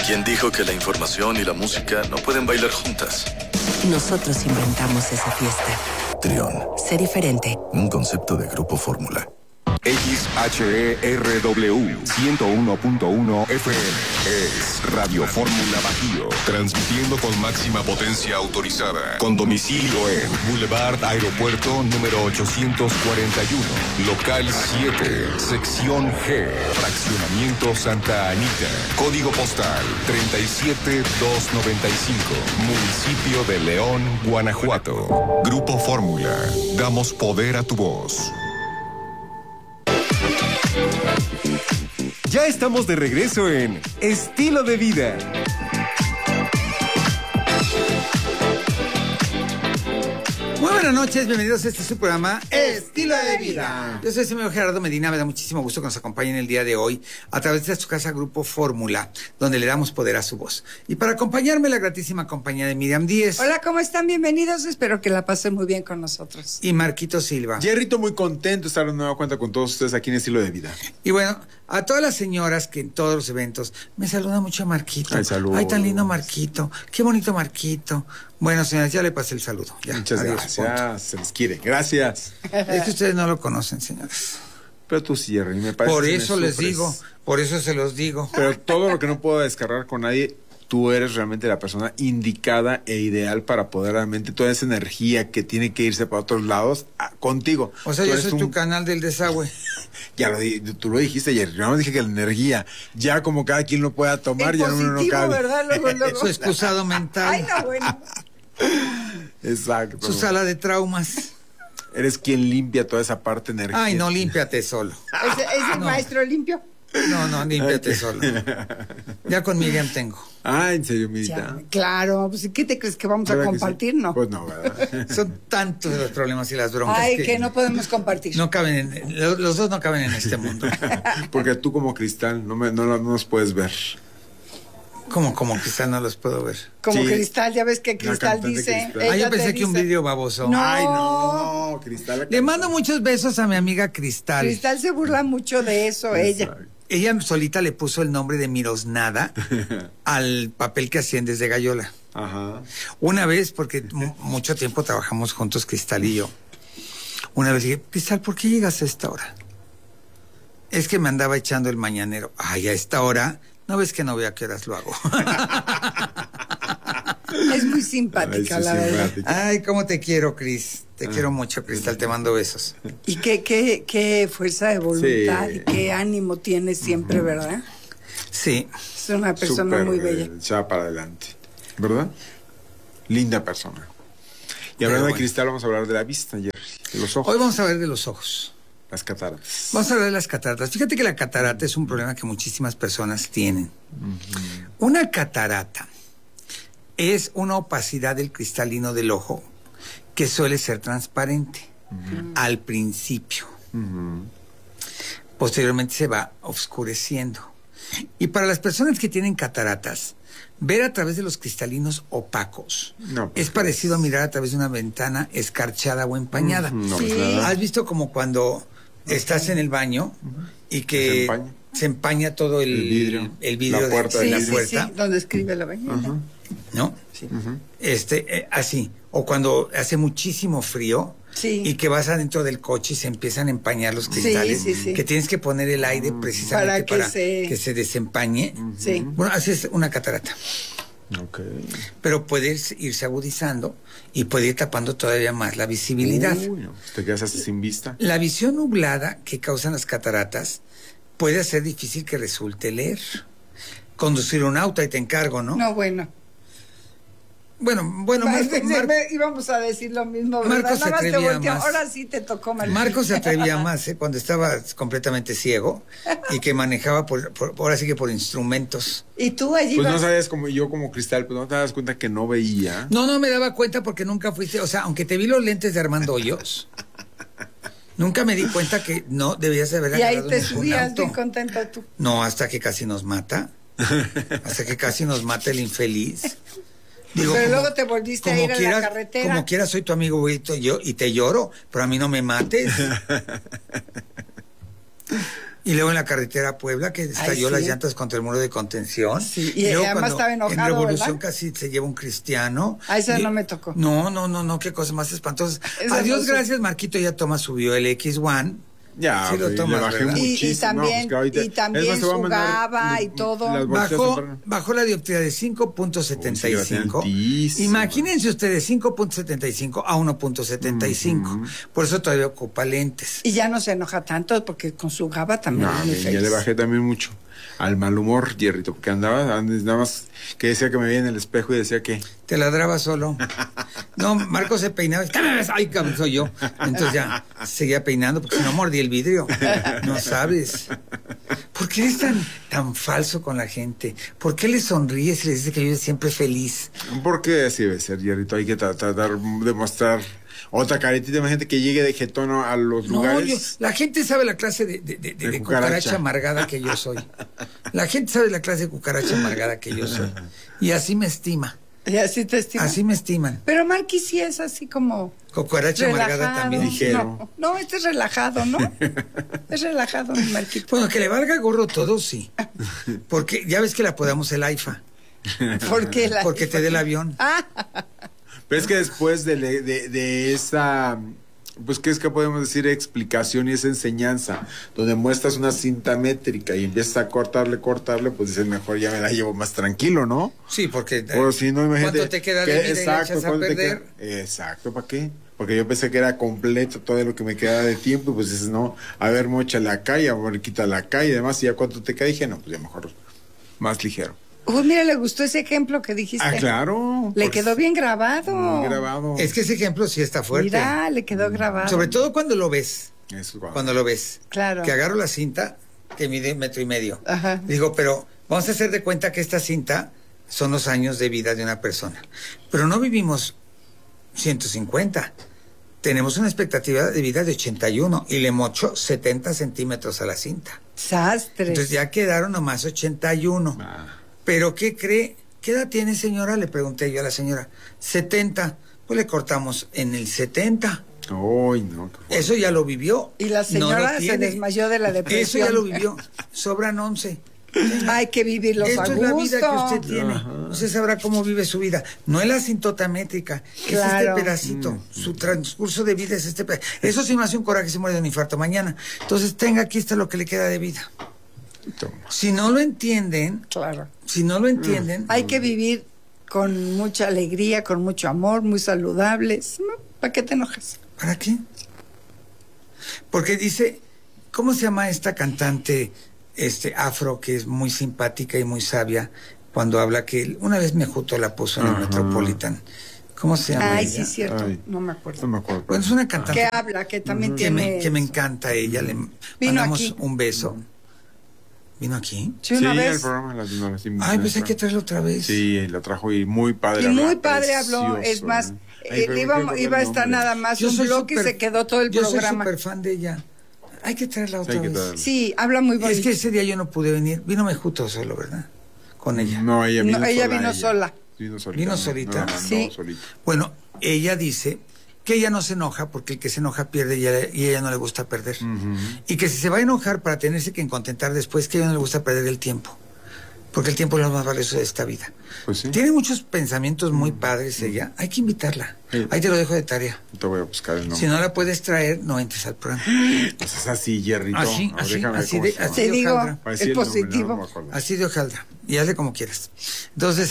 ¿Quién dijo que la información y la música no pueden bailar juntas? Nosotros inventamos esa fiesta. Trión. Sé diferente. Un concepto de Grupo Fórmula. XHERW 101.1 FM es Radio Fórmula Bajío, transmitiendo con máxima potencia autorizada, con domicilio en Boulevard Aeropuerto número 841, local 7, sección G, fraccionamiento Santa Anita, código postal 37295, municipio de León, Guanajuato. Grupo Fórmula, damos poder a tu voz. Ya estamos de regreso en Estilo de Vida. Muy buenas noches, bienvenidos a este su programa Estilo de Vida. Yo soy el señor Gerardo Medina, me da muchísimo gusto que nos acompañen el día de hoy a través de su casa Grupo Fórmula, donde le damos poder a su voz. Y para acompañarme, la gratísima compañía de Miriam Díez. Hola, ¿cómo están? Bienvenidos, espero que la pasen muy bien con nosotros. Y Marquito Silva. Jerrito, muy contento de estar de nueva cuenta con todos ustedes aquí en Estilo de Vida. Y bueno, a todas las señoras que en todos los eventos me saluda mucho Marquito. Ay, saludos. Ay, tan lindo Marquito. Qué bonito Marquito. Bueno, señoras, ya le pasé el saludo. Ya, Muchas adiós, gracias, punto. se les quiere. Gracias. Es que ustedes no lo conocen, señores. Pero tú sí, Jerry, me parece Por que eso me les sufres. digo, por eso se los digo. Pero todo lo que no puedo descargar con nadie, tú eres realmente la persona indicada e ideal para poder realmente toda esa energía que tiene que irse para otros lados, contigo. O sea, Tú yo eres soy tu canal del desagüe. Ya tú lo dijiste ayer, yo no dije que la energía, ya como cada quien lo pueda tomar, ya uno no cabe. ¿Verdad? Luego. Su excusado mental. Ay, no, bueno. Exacto. Su sala de traumas. Eres quien limpia toda esa parte energética. Ay, no, límpiate solo. ¿Es el No. maestro limpio? No, límpiate solo. Ya con Miriam tengo. Ah, ¿en serio, Ya, Mirita? claro, pues ¿qué te crees que vamos a ¿Verdad que compartir? sí? No. Pues no, ¿verdad? Son tantos los problemas y las broncas Ay, que no podemos compartir. no caben los dos no caben en este mundo. Porque tú como cristal no nos puedes ver. Como Cristal no los puedo ver. Como Sí. Cristal, ya ves que La Cristal cantante dice. Cristal. Ah, ella yo pensé te que un dice- vídeo baboso. No. Ay, no, Cristal. Le mando muchos besos a mi amiga Cristal. Cristal se burla mucho de eso, ella. Ella solita le puso el nombre de Mirosnada al papel que hacían desde Gallola. Ajá. Una vez, porque mucho tiempo trabajamos juntos, Cristal y yo. Una vez dije, Cristal, ¿por qué llegas a esta hora? Es que me andaba echando el mañanero. Ay, a esta hora, ¿no ves que no veo a qué horas lo hago? Es muy simpática, Ay, sí, la verdad. simpática. Ay, cómo te quiero, Cris. Te quiero mucho, Cristal. Te mando besos. Y qué fuerza de voluntad Sí. y qué ánimo tiene siempre, ¿verdad? Sí. Es una persona Súper, muy bella. echada para adelante. ¿Verdad? Linda persona. Y hablando de bueno. Cristal, vamos a hablar de la vista, Jerry. De los ojos. Hoy vamos a ver de los ojos. Las cataratas. Vamos a hablar de las cataratas. Fíjate que la catarata es un problema que muchísimas personas tienen. Una catarata es una opacidad del cristalino del ojo que suele ser transparente al principio. Posteriormente se va oscureciendo. Y para las personas que tienen cataratas, ver a través de los cristalinos opacos No, pues, es parecido a mirar a través de una ventana escarchada o empañada. No, Sí. pues nada. ¿Has visto como cuando estás en el baño y que se empaña todo el vidrio La puerta de del la vidrio. puerta? Donde escribe la bañera. ¿No? Sí. Así. O cuando hace muchísimo frío Sí. y que vas adentro del coche y se empiezan a empañar los cristales, sí. que tienes que poner el aire precisamente Para para que que se desempañe. Sí. Bueno, haces una catarata. Ok. Pero puede irse agudizando y puede ir tapando todavía más la visibilidad. Uy, no. Te quedas hasta sin vista. La visión nublada que causan las cataratas puede hacer difícil que resulte leer. Conducir un auto, y te encargo, ¿no? No, bueno. Bueno, Íbamos a decir lo mismo, ¿verdad? Marco se Nada más te atrevía volteó. más. Ahora sí te tocó, Marco. Marco se atrevía más, cuando estaba completamente ciego y que manejaba ahora sí que por instrumentos. Y tú allí Pues no vas. sabías como yo como Cristal, pues no te das cuenta que no veía. No me daba cuenta porque nunca fuiste, o sea, aunque te vi los lentes de Armando Hoyos, nunca me di cuenta que no debías de haber Y ahí agarrado te ningún subías auto. bien contento tú. No, hasta que casi nos mata. Hasta que casi nos mata el infeliz. Digo, Pero luego te volviste a ir a la carretera. Como quieras, soy tu amigo y te lloro, pero a mí no me mates. Y luego en la carretera a Puebla, que estalló las llantas contra el muro de contención. Sí, y luego además estaba enojado, en Revolución ¿verdad? casi se lleva un cristiano. A esa no me tocó. No, qué cosa más espantosa. Esa Adiós, no sé. gracias, Marquito ya subió el X1. Ya, Sí lo le tomas, bajé ¿verdad? muchísimo. Y también, pues que ahorita- y también es más, se va a mandar jugaba y todo. las bolsas temprano. Bajó la dioptría de 5.75. Uy, sí, altísimo. Imagínense ustedes 5.75 a 1.75. Por eso todavía ocupa lentes. Y ya no se enoja tanto porque con su GABA también No, es muy ya feliz. le bajé también mucho al mal humor, Jerrito, porque andaba nada más que decía que me veía en el espejo y decía que Te ladraba solo. No, Marco se peinaba. ¿Qué me ves? Ay, cabrón, soy yo. Entonces ya seguía peinando porque si no mordí el vidrio. No sabes. ¿Por qué eres tan falso con la gente? ¿Por qué le sonríes y le dices que vives siempre feliz? porque así debe ser, Jerrito, hay que tratar de mostrar otra caretita. Imagínate que llegue de jetono a los No, lugares. la gente sabe la clase de cucaracha amargada que yo soy. La gente sabe la clase de cucaracha amargada que yo soy. Y así me estima. Y así te estiman. Así me estiman. Pero Marquis sí es así como Cucaracha amargada relajado. también. Ligero. No, este es relajado, ¿no? Es relajado, mi Marquito. Bueno, que le valga gorro todo, sí. Porque ya ves que le apodamos el AIFA. Porque Porque te dé el avión. Pero es que después de esa, pues, ¿qué es que podemos decir? Explicación y esa enseñanza, donde muestras una cinta métrica y empiezas a cortarle, pues dices, mejor ya me la llevo más tranquilo, ¿no? Sí, porque O si no, imagínate. ¿cuánto te queda de vida y la echas a ¿cuánto te perder? queda? Exacto, ¿para qué? Porque yo pensé que era completo todo lo que me quedaba de tiempo, y pues dices, no, a ver, móchale acá y a ver, quítala acá y demás, y ya cuánto te queda, dije, no, pues ya mejor, más ligero. Uy, mira, le gustó ese ejemplo que dijiste. Ah, claro. Le porque quedó bien grabado. muy grabado. Es que ese ejemplo sí está fuerte. Mira, le quedó grabado. Sobre todo cuando lo ves. Eso, Cuando lo ves. Claro. Que agarro la cinta que mide 1.5 metros. Ajá. Digo, pero vamos a hacer de cuenta que esta cinta son los años de vida de una persona. Pero no vivimos 150. Tenemos una expectativa de vida de 81 y le mocho 70 centímetros a la cinta. Sastres. Entonces ya quedaron nomás 81. ¿Pero qué cree? ¿Qué edad tiene, señora? Le pregunté yo a la señora. 70. Pues le cortamos en el 70. Ay, no. qué fuerte. Eso ya lo vivió. Y la No señora lo se tiene. desmayó de la depresión. Eso ya lo vivió. Sobran 11. Hay que vivirlos Esto a es la gusto. vida que usted tiene. Usted sabrá cómo vive su vida. No es la asintota métrica, Claro. es este pedacito. Su transcurso de vida es este pedacito. Eso sí me hace un coraje, se muere de un infarto mañana. Entonces, tenga, aquí está lo que le queda de vida. Toma. Si no lo entienden, Claro. Hay que vivir con mucha alegría, con mucho amor, muy saludables. ¿No? ¿Para qué te enojas? ¿Para qué? Porque dice, ¿cómo se llama esta cantante afro que es muy simpática y muy sabia cuando habla que una vez Mejuto la puso en el Metropolitan? ¿Cómo se llama Ay, ella? sí, es cierto. Ay. No me acuerdo. No me acuerdo. Bueno, es una cantante Que habla, que también que tiene... me encanta ella. Le Vino mandamos aquí. un beso. ¿Vino aquí? Sí, una el vez. programa Ay, pues hay que traerlo otra vez. Sí, la trajo y muy padre. Y hablaba muy padre habló. precioso, Es más, Ay, pero iba a estar nada más un bloque y se quedó todo el Yo programa. soy súper fan de ella. Hay que traerla otra Hay que vez. traerla. Sí, habla muy bonito. Es que ese día yo no pude venir. Vino Mejuto solo, ¿verdad? Con ella. No, ella vino No, sola. ella vino sola. Vino solita. Vino no, solita. no, Sí. solita. Bueno, ella dice que ella no se enoja porque el que se enoja pierde y a ella no le gusta perder. Y que si se va a enojar para tenerse que contentar después, que a ella no le gusta perder el tiempo. Porque el tiempo es lo más valioso de esta vida. Pues sí. Tiene muchos pensamientos muy padres ella. Hay que invitarla. Sí. Ahí te lo dejo de tarea. Te voy a buscar el nombre. Si no la puedes traer, no entres al programa. Pues es así, Jerrito. Así, A ver, así, déjame ver así cómo de- se llama. así Te digo, hojaldra. Para es decir el nombre, positivo. no me acuerdo. Así de hojaldra. Y hazle como quieras. Entonces,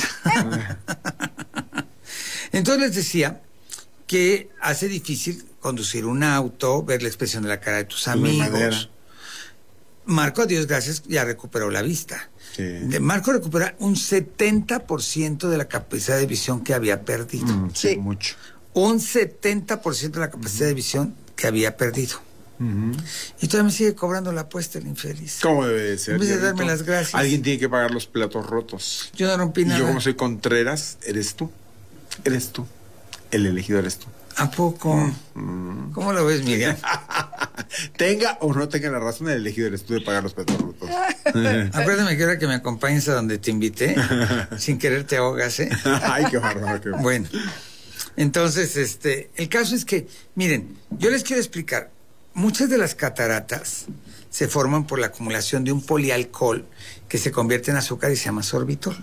entonces les decía que hace difícil conducir un auto, ver la expresión de la cara de tus madera. amigos. Marco, a Dios gracias, ya recuperó la vista. Sí. Marco recupera un 70% de la capacidad de visión que había perdido. Sí, Sí. mucho. Un 70% de la capacidad de visión que había perdido. Y todavía me sigue cobrando la apuesta el infeliz. ¿Cómo debe de ser? En vez de Jerrito? darme las gracias. Alguien tiene que pagar los platos rotos. Yo no rompí Y nada. yo, como soy Contreras, eres tú. Eres tú. El elegido eres tú. ¿A poco? ¿Cómo lo ves, Miriam? Tenga o no tenga la razón, el elegido eres tú de pagar los platos rotos. Acuérdame que ahora que me acompañes a donde te invité, sin querer te ahogas, ¿eh? Ay, qué bárbaro. Qué bárbaro. Bueno, entonces, el caso es que, miren, yo les quiero explicar, muchas de las cataratas se forman por la acumulación de un polialcohol que se convierte en azúcar y se llama sorbitol.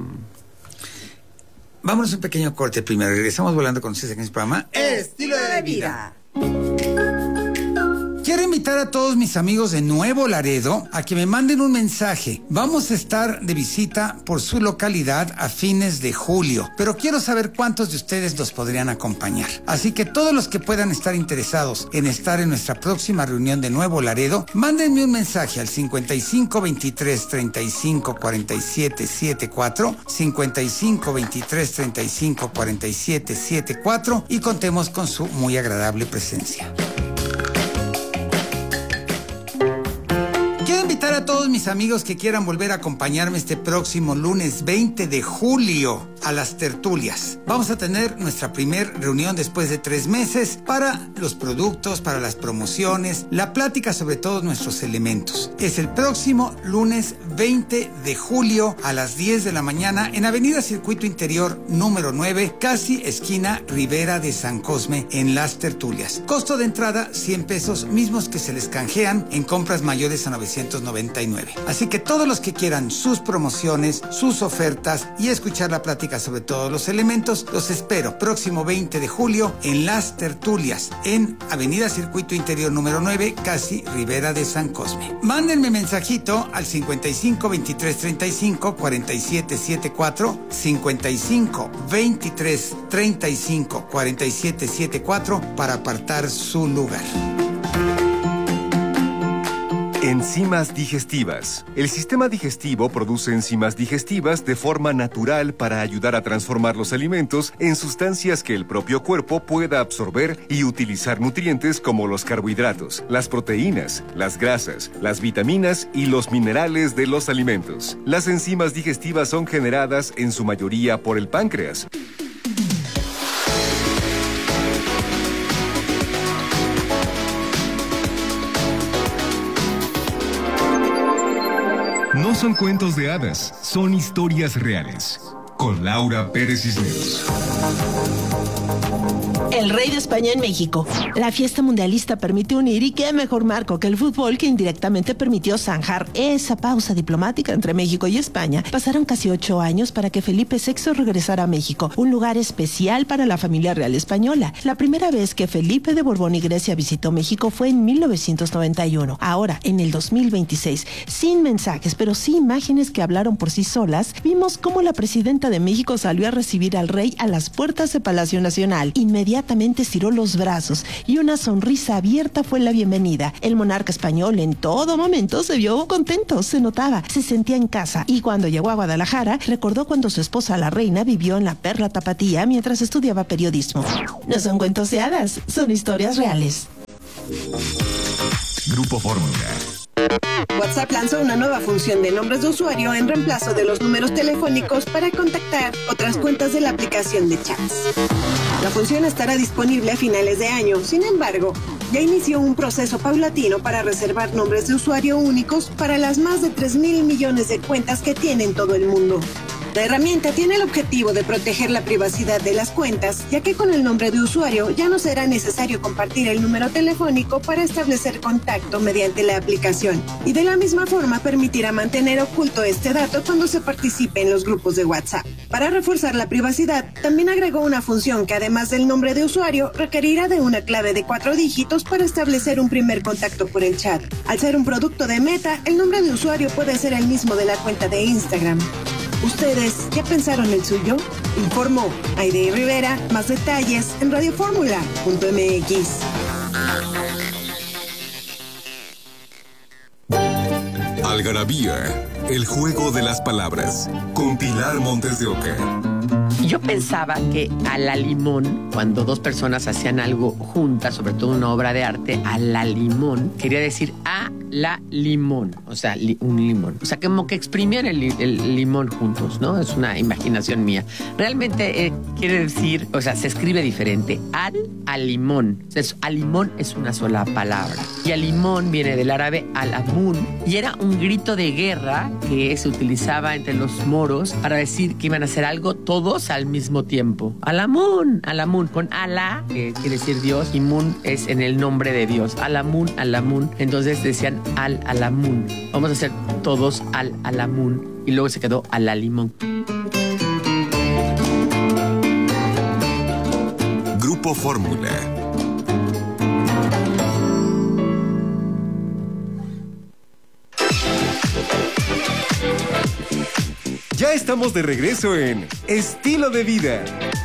Vámonos a un pequeño corte primero. Regresamos volando con ustedes en este programa Estilo de Vida. Quiero invitar a todos mis amigos de Nuevo Laredo a que me manden un mensaje. Vamos a estar de visita por su localidad a fines de julio, pero quiero saber cuántos de ustedes nos podrían acompañar. Así que todos los que puedan estar interesados en estar en nuestra próxima reunión de Nuevo Laredo, mándenme un mensaje al 55 23 35 47 74, 55 23 35 47 74 y contemos con su muy agradable presencia. Quiero invitar a todos mis amigos que quieran volver a acompañarme este próximo lunes 20 de julio a las tertulias. Vamos a tener nuestra primer reunión después de 3 meses para los productos, para las promociones, la plática sobre todos nuestros elementos. Es el próximo lunes 20 de julio a las 10 de la mañana en Avenida Circuito Interior número 9, casi esquina Ribera de San Cosme, en las tertulias. Costo de entrada 100 pesos, mismos que se les canjean en compras mayores a 999. Así que todos los que quieran sus promociones, sus ofertas y escuchar la plática sobre todos los elementos, los espero próximo 20 de julio en las tertulias en Avenida Circuito Interior número 9, casi Ribera de San Cosme. Mándenme mensajito al 55 23 35 47 74, 55 23 35 47 74 para apartar su lugar. Enzimas digestivas. El sistema digestivo produce enzimas digestivas de forma natural para ayudar a transformar los alimentos en sustancias que el propio cuerpo pueda absorber y utilizar nutrientes como los carbohidratos, las proteínas, las grasas, las vitaminas y los minerales de los alimentos. Las enzimas digestivas son generadas en su mayoría por el páncreas. No son cuentos de hadas, son historias reales. Con Laura Pérez Cisneros. El rey de España en México. La fiesta mundialista permite unir, y qué mejor marco que el fútbol, que indirectamente permitió zanjar esa pausa diplomática entre México y España. Pasaron casi 8 años para que Felipe VI regresara a México, un lugar especial para la familia real española. La primera vez que Felipe de Borbón y Grecia visitó México fue en 1991. Ahora, en el 2026, sin mensajes, pero sí imágenes que hablaron por sí solas, vimos cómo la presidenta de México salió a recibir al rey a las puertas de Palacio Nacional. Inmediatamente estiró los brazos y una sonrisa abierta fue la bienvenida. El monarca español en todo momento se vio contento, se notaba, se sentía en casa, y cuando llegó a Guadalajara recordó cuando su esposa la reina vivió en la Perla Tapatía mientras estudiaba periodismo. No son cuentos de hadas, son historias reales. Grupo Fórmula. WhatsApp lanzó una nueva función de nombres de usuario en reemplazo de los números telefónicos para contactar otras cuentas de la aplicación de chats. La función estará disponible a finales de año. Sin embargo, ya inició un proceso paulatino para reservar nombres de usuario únicos para las más de 3,000 millones de cuentas que tiene en todo el mundo. La herramienta tiene el objetivo de proteger la privacidad de las cuentas, ya que con el nombre de usuario ya no será necesario compartir el número telefónico para establecer contacto mediante la aplicación, y de la misma forma permitirá mantener oculto este dato cuando se participe en los grupos de WhatsApp. Para reforzar la privacidad, también agregó una función que, además del nombre de usuario, requerirá de una clave de 4 dígitos para establecer un primer contacto por el chat. Al ser un producto de Meta, el nombre de usuario puede ser el mismo de la cuenta de Instagram. ¿Ustedes ya pensaron el suyo? Informó Aide Rivera. Más detalles en radioformula.mx. Algarabía, el juego de las palabras. Con Pilar Montes de Oca. Yo pensaba que a la limón, cuando dos personas hacían algo juntas, sobre todo una obra de arte, a la limón, quería decir a la limón, o sea, un limón. O sea, como que exprimían el limón juntos, ¿no? Es una imaginación mía. Realmente quiere decir, o sea, se escribe diferente. Al limón. O sea, al limón es una sola palabra. Y al limón viene del árabe al-amun, y era un grito de guerra que se utilizaba entre los moros para decir que iban a hacer algo todos al mismo tiempo. Al-amun, con Alá, que quiere decir Dios, y Mun es en el nombre de Dios. Al-amun. Entonces decían decían al-alamun. Vamos a hacer todos al-alamun y luego se quedó al-limón. Grupo Fórmula. Ya estamos de regreso en Estilo de Vida.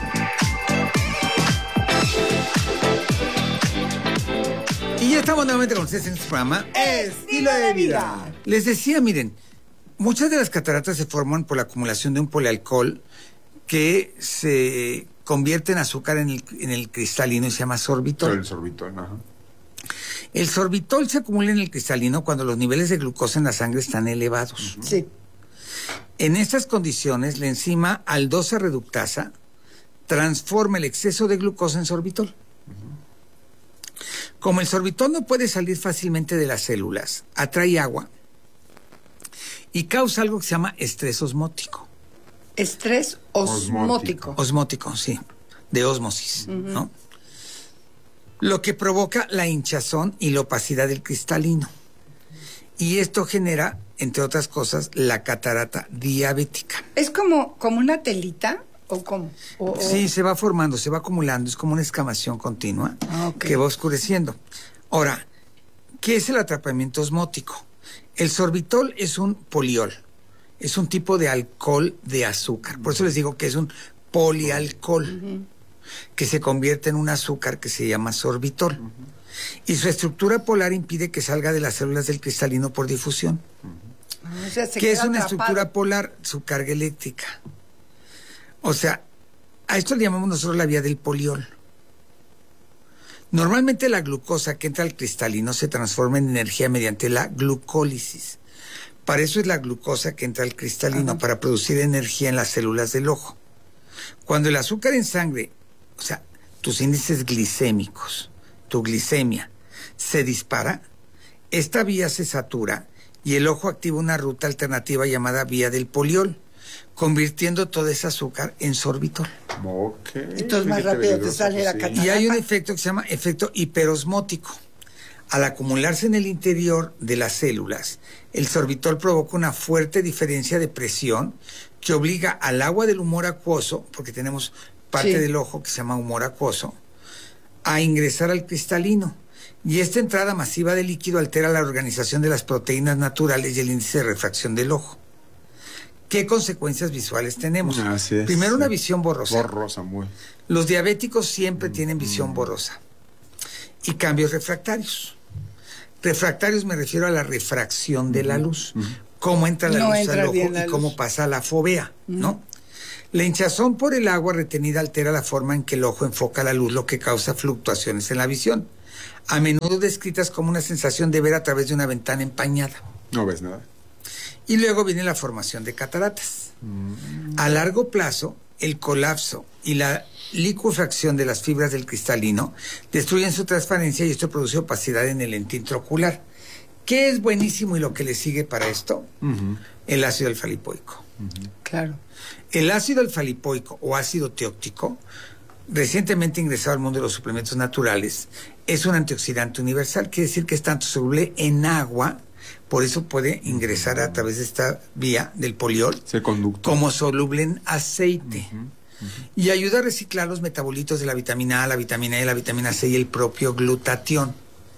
Y ya estamos nuevamente con ustedes en este programa Estilo de Vida. Les decía, miren, muchas de las cataratas se forman por la acumulación de un polialcohol que se convierte en azúcar en el cristalino y se llama sorbitol. El sorbitol, ajá. El sorbitol se acumula en el cristalino cuando los niveles de glucosa en la sangre están elevados. Sí. En estas condiciones, la enzima aldosa reductasa transforma el exceso de glucosa en sorbitol. Como el sorbitol no puede salir fácilmente de las células, atrae agua y causa algo que se llama estrés osmótico. Estrés osmótico. Osmótico, sí, de ósmosis, ¿no? Lo que provoca la hinchazón y la opacidad del cristalino. Y esto genera, entre otras cosas, la catarata diabética. ¿Es como una telita o cómo? Sí, se va formando, se va acumulando, es como una escamación continua que va oscureciendo. Ahora, ¿qué es el atrapamiento osmótico? El sorbitol es un poliol, es un tipo de alcohol de azúcar. Por eso les digo que es un polialcohol, que se convierte en un azúcar que se llama sorbitol. Y su estructura polar impide que salga de las células del cristalino por difusión. O sea, ¿Qué es una estructura polar? Su carga eléctrica. O sea, a esto le llamamos nosotros la vía del poliol. Normalmente la glucosa que entra al cristalino se transforma en energía mediante la glucólisis. Para eso es la glucosa que entra al cristalino, para producir energía en las células del ojo. Cuando el azúcar en sangre, o sea, tus índices glicémicos, tu glicemia, se dispara, esta vía se satura y el ojo activa una ruta alternativa llamada vía del poliol, convirtiendo todo ese azúcar en sorbitol. Entonces más rápido te sale la catarata. Y hay un efecto que se llama efecto hiperosmótico. Al acumularse en el interior de las células, el sorbitol provoca una fuerte diferencia de presión que obliga al agua del humor acuoso, porque tenemos parte del ojo que se llama humor acuoso, a ingresar al cristalino. Y esta entrada masiva de líquido altera la organización de las proteínas naturales y el índice de refracción del ojo. ¿Qué consecuencias visuales tenemos? Así es. Primero, una visión borrosa. Borrosa, muy. Los diabéticos siempre tienen visión borrosa. Y cambios refractarios. Refractarios me refiero a la refracción de la luz. Cómo entra la luz al ojo y cómo pasa la fovea, ¿no? La hinchazón por el agua retenida altera la forma en que el ojo enfoca la luz, lo que causa fluctuaciones en la visión, a menudo descritas como una sensación de ver a través de una ventana empañada. No ves nada. Y luego viene la formación de cataratas. A largo plazo, el colapso y la licuefacción de las fibras del cristalino destruyen su transparencia y esto produce opacidad en el lente intraocular. ¿Qué es buenísimo y lo que le sigue para esto? El ácido alfa-lipoico. Claro. El ácido alfa-lipoico o ácido teóctico, recientemente ingresado al mundo de los suplementos naturales, es un antioxidante universal. Quiere decir que es tanto soluble en agua, por eso puede ingresar a través de esta vía del poliol, como soluble en aceite. Y ayuda a reciclar los metabolitos de la vitamina A, la vitamina E, la vitamina C y el propio glutatión.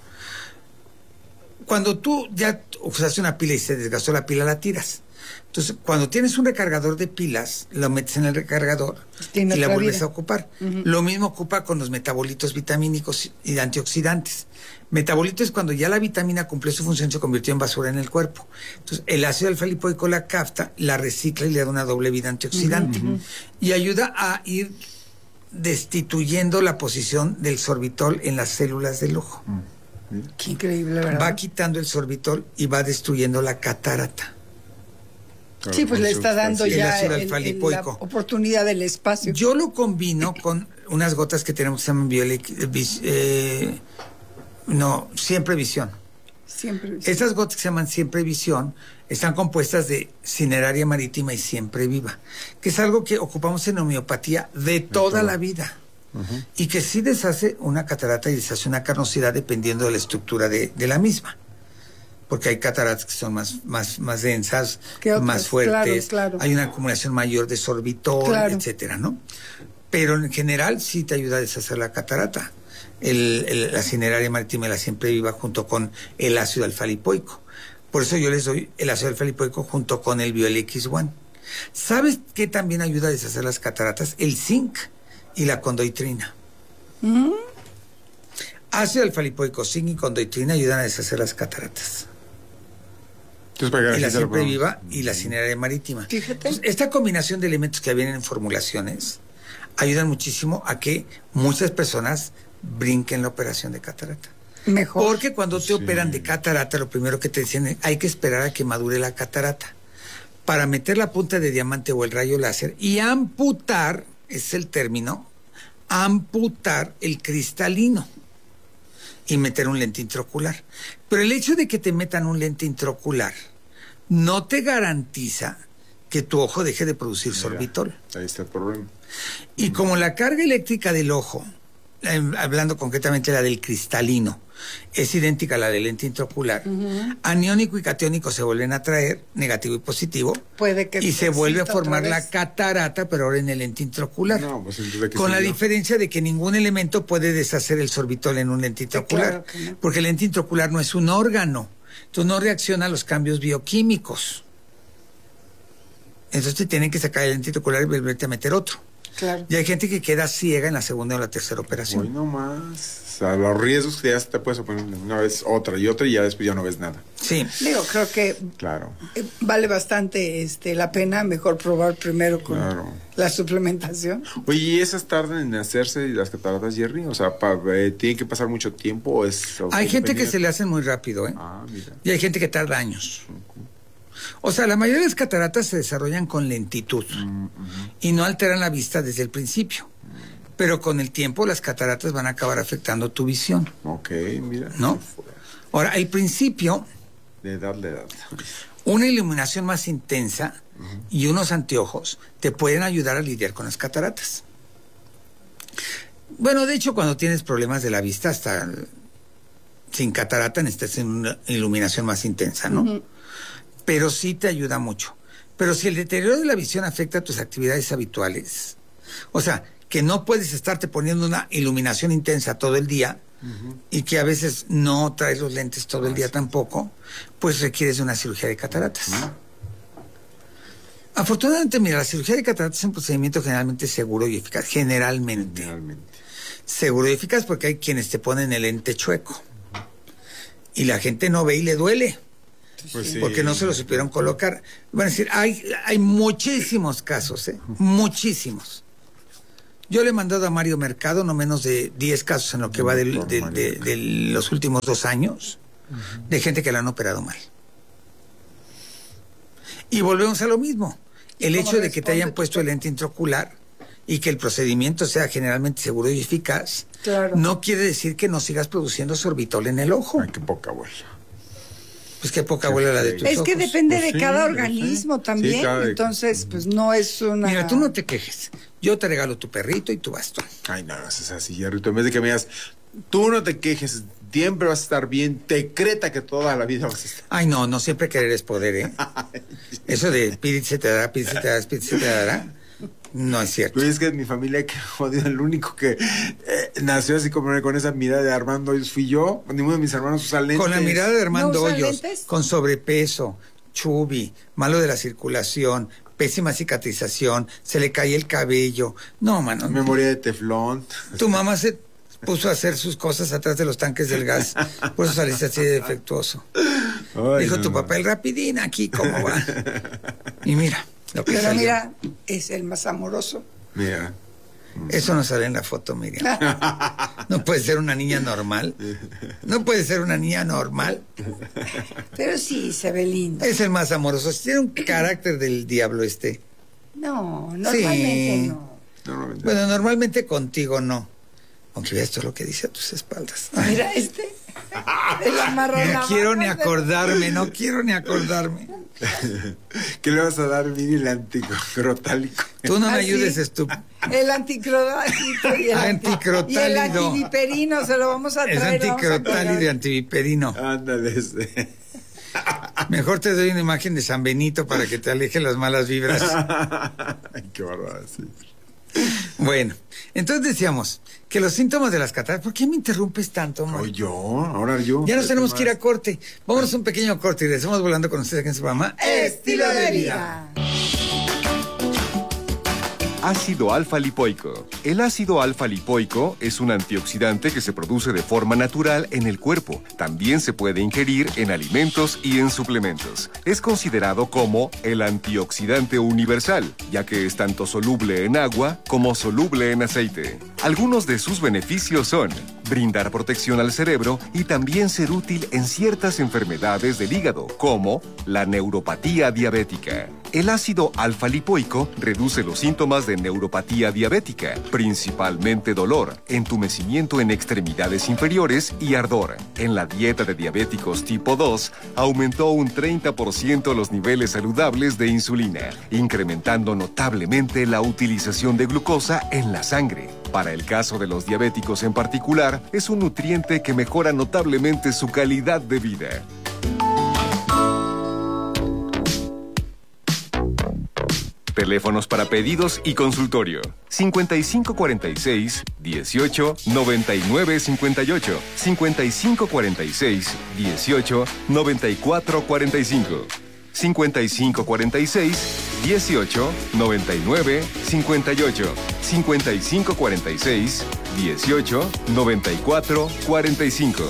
Cuando tú ya usaste una pila y se desgastó la pila, la tiras. Entonces, cuando tienes un recargador de pilas, lo metes en el recargador y la vuelves a ocupar. Lo mismo ocupa con los metabolitos vitamínicos y antioxidantes. Metabolitos es cuando ya la vitamina cumplió su función, se convirtió en basura en el cuerpo. Entonces, el ácido alfa-lipoico la capta, la recicla y le da una doble vida antioxidante. Y ayuda a ir destituyendo la posición del sorbitol en las células del ojo. Qué increíble, ¿verdad? Va quitando el sorbitol y va destruyendo la catarata. Sí, pues le está dando ya la oportunidad del espacio. Yo lo combino con unas gotas que tenemos que se llaman Siempre Visión. Siempre Visión. Estas gotas que se llaman Siempre Visión están compuestas de cineraria marítima y siempre viva, que es algo que ocupamos en homeopatía de toda la vida. Y que sí deshace una catarata y deshace una carnosidad dependiendo de la estructura de la misma. porque hay cataratas que son más densas, ¿Qué otras? más fuertes, Claro. hay una acumulación mayor de sorbitol, Claro. etcétera, ¿no? Pero en general sí te ayuda a deshacer la catarata. La cineraria marítima y la siempre viva junto con el ácido alfa-lipoico. Por eso yo les doy el ácido alfa-lipoico junto con el BioLX1. ¿Sabes qué también ayuda a deshacer las cataratas? El zinc y la condoitrina. Ácido alfa-lipoico, zinc y condoitrina ayudan a deshacer las cataratas. Entonces, para que Y la gente lo siempre ponga. viva y la cineraria marítima. Fíjate. Entonces, esta combinación de elementos que vienen en formulaciones ayudan muchísimo a que muchas personas brinquen la operación de catarata. Mejor. Porque cuando te operan de catarata, lo primero que te dicen es hay que esperar a que madure la catarata para meter la punta de diamante o el rayo láser y amputar, es el término, amputar el cristalino y meter un lente intraocular. Pero el hecho de que te metan un lente intraocular no te garantiza que tu ojo deje de producir sorbitol. Ahí está el problema. Y como la carga eléctrica del ojo, hablando concretamente la del cristalino, es idéntica a la del lente intraocular, aniónico y catiónico se vuelven a atraer, negativo y positivo, Puede que y se vuelve a exista formar otra la vez. catarata, pero ahora en el lente intraocular. No, pues entonces, ¿qué Con la sirvió? diferencia de que ningún elemento puede deshacer el sorbitol en un lente intraocular, claro que no. porque el lente intraocular no es un órgano, entonces no reacciona a los cambios bioquímicos. Entonces te tienen que sacar el lente intraocular y volverte a meter otro. Claro. Y hay gente que queda ciega en la segunda o la tercera operación. Hoy no más. O sea, los riesgos que ya te puedes poner una vez, otra y otra, y ya después ya no ves nada. Sí. Digo, creo que Claro. vale bastante la pena, mejor probar primero con Claro. la suplementación. Oye, ¿y esas tardan en hacerse las cataratas, Jerry? O sea, ¿tiene que pasar mucho tiempo o es...? Hay gente que se le hacen muy rápido, ¿eh? Ah, mira. Y hay gente que tarda años. O sea, la mayoría de las cataratas se desarrollan con lentitud y no alteran la vista desde el principio. Pero con el tiempo las cataratas van a acabar afectando tu visión, Ok, mira. ¿no? Ahora, al principio, De edad. una iluminación más intensa y unos anteojos te pueden ayudar a lidiar con las cataratas. Bueno, de hecho, cuando tienes problemas de la vista, hasta sin catarata necesitas una iluminación más intensa, ¿no? Pero sí te ayuda mucho. Pero si el deterioro de la visión afecta tus actividades habituales, o sea, que no puedes estarte poniendo una iluminación intensa todo el día y que a veces no traes los lentes todo el día tampoco, pues requieres de una cirugía de cataratas. Afortunadamente, mira, la cirugía de cataratas es un procedimiento generalmente seguro y eficaz. Generalmente. Seguro y eficaz porque hay quienes te ponen el lente chueco y la gente no ve y le duele. Pues sí. Porque no se lo supieron colocar. Van a decir, hay muchísimos casos, muchísimos. Yo le he mandado a Mario Mercado no menos de 10 casos en lo que va de los últimos 2 años de gente que la han operado mal. Y volvemos a lo mismo. El hecho de que te hayan puesto el lente intraocular y que el procedimiento sea generalmente seguro y eficaz, Claro. no quiere decir que no sigas produciendo sorbitol en el ojo. Ay, qué poca abuela. Pues qué poca abuela la de tus Es que ojos. depende Pues de sí, cada sí. organismo también. Sí, cada- Entonces, pues no es una... Mira, tú no te quejes. Yo te regalo tu perrito y tu bastón. Ay, no, es así, Jerry. En vez de que me digas, tú no te quejes, siempre vas a estar bien, decreta que toda la vida vas a estar. Ay, no siempre querer es poder, ¿eh? Eso de pide se te dará, pide se te dará, pide se te dará, no es cierto. Oye, es que en mi familia, que jodido, el único que nació así como con esa mirada de Armando Hoyos fui yo. Ninguno de mis hermanos usa lentes. Con la mirada de Armando ¿No usa Hoyos, lentes? con sobrepeso, chubby, malo de la circulación, pésima cicatrización, se le cae el cabello. No, mano. Memoria de teflón. Tu mamá se puso a hacer sus cosas atrás de los tanques del gas. Por eso saliste así de defectuoso. Ay, Dijo no, tu no. papá, el rapidín aquí, ¿cómo va? Y mira, lo que Pero salió. mira, es el más amoroso. Mira. Eso no sale en la foto, Miriam. No puede ser una niña normal. No puede ser una niña normal. Pero sí, se ve lindo. Es el más amoroso. Tiene un carácter del diablo este. No, normalmente no. Normalmente. Bueno, normalmente contigo no. Aunque veas todo lo que dice a tus espaldas. Mira, el amarrón. No quiero ni acordarme, no quiero ni acordarme. ¿Qué le vas a dar, Miri, el anticrotálico? Tú no me Ah, ayudes, sí. estúpido. El anticrotálico y el Anticrotálido. Y el antiviperino se lo vamos a Es traer. anticrotálido y antiviperino. Ándale, ese. Mejor te doy una imagen de San Benito para que te aleje las malas vibras. Ay, qué bárbaro, sí. Bueno, entonces decíamos que los síntomas de las cataratas... ¿Por qué me interrumpes tanto, Mario? Ahora yo. Ya nos tenemos que ir a corte. Vámonos a un pequeño corte y regresamos volando con ustedes aquí en su programa Estilo de Vida. Ácido alfa-lipoico. El ácido alfa-lipoico es un antioxidante que se produce de forma natural en el cuerpo. También se puede ingerir en alimentos y en suplementos. Es considerado como el antioxidante universal, ya que es tanto soluble en agua como soluble en aceite. Algunos de sus beneficios son brindar protección al cerebro y también ser útil en ciertas enfermedades del hígado, como la neuropatía diabética. El ácido alfa-lipoico reduce los síntomas de neuropatía diabética, principalmente dolor, entumecimiento en extremidades inferiores y ardor. En la dieta de diabéticos tipo 2, aumentó un 30% los niveles saludables de insulina, incrementando notablemente la utilización de glucosa en la sangre. Para el caso de los diabéticos en particular, es un nutriente que mejora notablemente su calidad de vida. Teléfonos para pedidos y consultorio: 5546-18-9958, 5546-18-9445, 5546-18-9958, 5546-18-9445.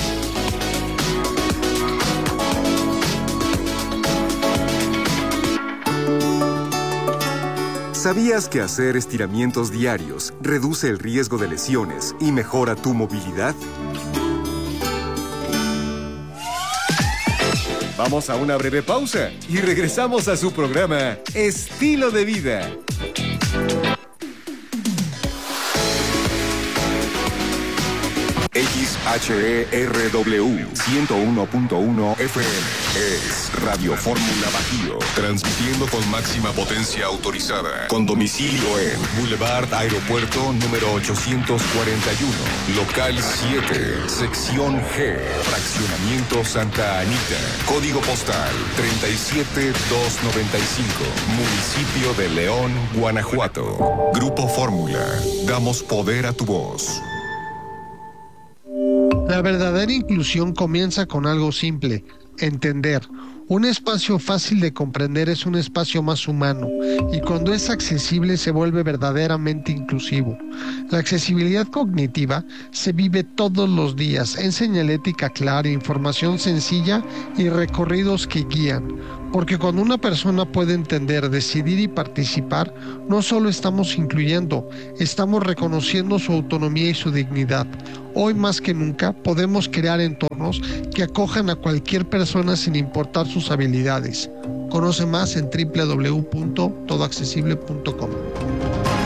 ¿Sabías que hacer estiramientos diarios reduce el riesgo de lesiones y mejora tu movilidad? Vamos a una breve pausa y regresamos a su programa Estilo de Vida. XHERW 101.1 FM es Radio Fórmula Bajío, transmitiendo con máxima potencia autorizada, con domicilio en Boulevard Aeropuerto número 841, local 7, sección G, fraccionamiento Santa Anita, código postal 37295, municipio de León, Guanajuato. Grupo Fórmula, damos poder a tu voz. La verdadera inclusión comienza con algo simple: entender. Un espacio fácil de comprender es un espacio más humano, y cuando es accesible se vuelve verdaderamente inclusivo. La accesibilidad cognitiva se vive todos los días en señalética clara, información sencilla y recorridos que guían. Porque cuando una persona puede entender, decidir y participar, no solo estamos incluyendo, estamos reconociendo su autonomía y su dignidad. Hoy más que nunca podemos crear entornos que acojan a cualquier persona sin importar sus habilidades. Conoce más en www.todoaccesible.com.